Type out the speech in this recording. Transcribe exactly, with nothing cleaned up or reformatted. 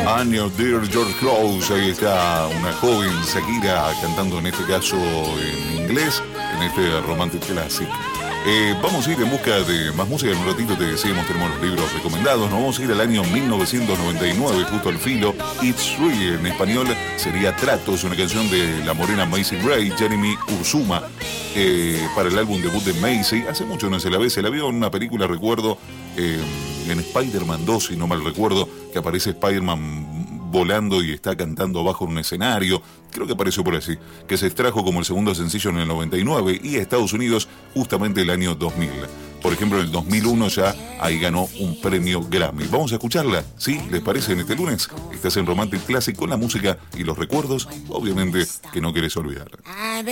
Año Dear George Close, ahí está una joven Shakira cantando en este caso en inglés, en este Romantic Classic. Eh, vamos a ir en busca de más música. En un ratito te decíamos, tenemos los libros recomendados. Nos vamos a ir al año mil novecientos noventa y nueve, justo al filo. It's Free, en español sería Tratos, una canción de la morena Macy Gray, Jeremy Ursuma, eh, para el álbum debut de Macy. Hace mucho no se la ve, se la vio en una película, recuerdo, eh, en Spider-Man dos, si no mal recuerdo, que aparece Spider-Man volando y está cantando abajo en un escenario, creo que apareció por así, que se extrajo como el segundo sencillo en el noventa y nueve y a Estados Unidos justamente el año dos mil. Por ejemplo, en el dos mil uno ya ahí ganó un premio Grammy. Vamos a escucharla, ¿sí? ¿Les parece en este lunes? Estás en Romantic Classic con la música y los recuerdos, obviamente, que no querés olvidar.